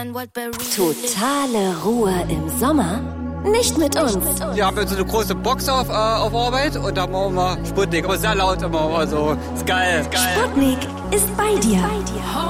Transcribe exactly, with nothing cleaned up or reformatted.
Totale Ruhe im Sommer? Nicht mit uns. Wir haben jetzt so eine große Box auf, äh, auf Arbeit und da machen wir Sputnik, aber sehr laut immer, also ist geil, ist geil. Sputnik ist bei dir.